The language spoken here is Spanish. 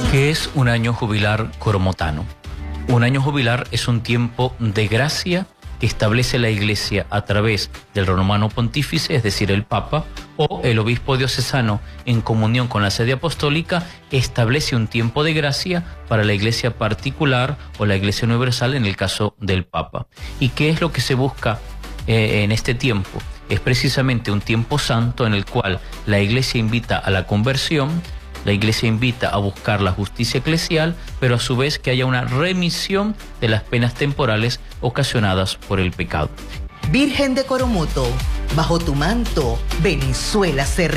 ¿Qué es un año jubilar coromotano? Un año jubilar es un tiempo de gracia que establece la Iglesia a través del romano pontífice, es decir, el Papa, o el obispo diocesano en comunión con la sede apostólica, establece un tiempo de gracia para la Iglesia particular o la Iglesia universal en el caso del Papa. ¿Y qué es lo que se busca en este tiempo? Es precisamente un tiempo santo en el cual la Iglesia invita a la conversión, la Iglesia invita a buscar la justicia eclesial, pero a su vez que haya una remisión de las penas temporales ocasionadas por el pecado. Virgen de Coromoto, bajo tu manto, Venezuela se